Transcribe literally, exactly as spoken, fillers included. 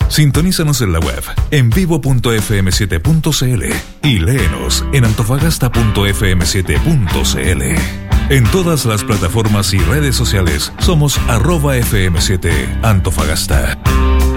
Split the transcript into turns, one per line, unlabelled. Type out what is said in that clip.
Sintonízanos en la web en vivo punto efe eme siete punto ce ele y léenos en antofagasta punto efe eme siete punto ce ele. En todas las plataformas y redes sociales somos arroba efe eme siete Antofagasta.